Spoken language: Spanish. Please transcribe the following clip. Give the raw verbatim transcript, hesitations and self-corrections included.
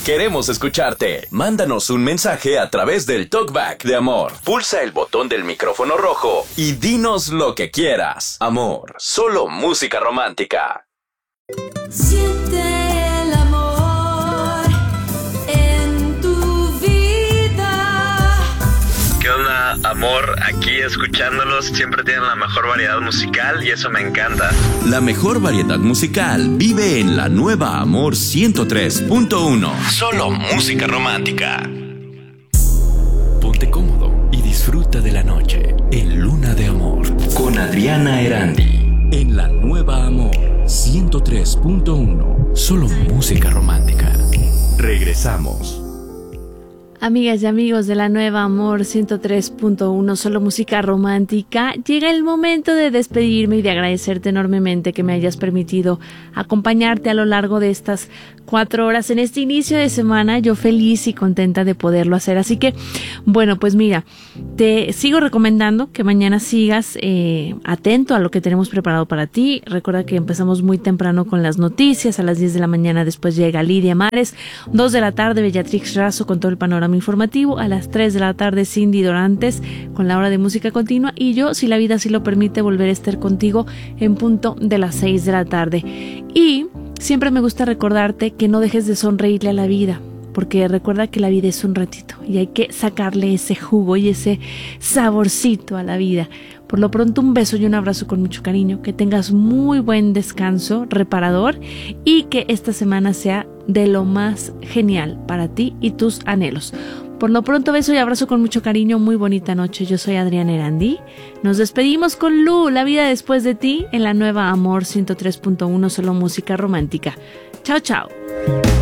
Queremos escucharte. Mándanos un mensaje a través del Talkback de Amor. Pulsa el botón del micrófono rojo y dinos lo que quieras. Amor, solo música romántica. Siente el amor en tu vida. ¿Qué onda, amor? Aquí escuchándolos, siempre tienen la mejor variedad musical y eso me encanta. La mejor variedad musical vive en la nueva Amor ciento tres punto uno. Solo música romántica. Ponte cómodo y disfruta de la noche en Luna de Amor con Adriana Erandi. En la nueva Amor ciento tres punto uno. Solo música romántica. Regresamos. Amigas y amigos de la nueva Amor ciento tres punto uno, solo música romántica, llega el momento de despedirme y de agradecerte enormemente que me hayas permitido acompañarte a lo largo de estas cuatro horas en este inicio de semana. Yo feliz y contenta de poderlo hacer. Así que, bueno, pues mira, te sigo recomendando que mañana sigas eh, atento a lo que tenemos preparado para ti. Recuerda que empezamos muy temprano con las noticias, a las diez de la mañana después llega Lidia Mares, dos de la tarde Bellatrix Razo con todo el panorama informativo, a las tres de la tarde Cindy Dorantes con la hora de música continua y yo, si la vida así lo permite, volveré a estar contigo en punto de las seis de la tarde. Y siempre me gusta recordarte que no dejes de sonreírle a la vida, porque recuerda que la vida es un ratito y hay que sacarle ese jugo y ese saborcito a la vida. Por lo pronto, un beso y un abrazo con mucho cariño, que tengas muy buen descanso reparador y que esta semana sea de lo más genial para ti y tus anhelos. Por lo pronto, beso y abrazo con mucho cariño, muy bonita noche. Yo soy Adriana Erandi. Nos despedimos con Lu, La vida después de ti, en la nueva Amor ciento tres punto uno, solo música romántica. Chao, chao.